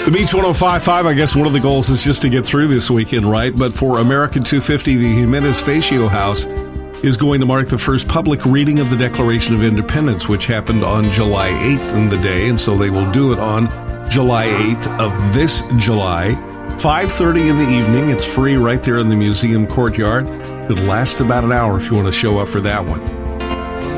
The Beach 105.5, I guess one of the goals is just to get through this weekend, right? But for American 250, the Jimenez Facio House is going to mark the first public reading of the Declaration of Independence, which happened on July 8th in the day, and so they will do it on July 8th of this July, 5:30 in the evening. It's free right there in the museum courtyard. It'll last about an hour if you want to show up for that one.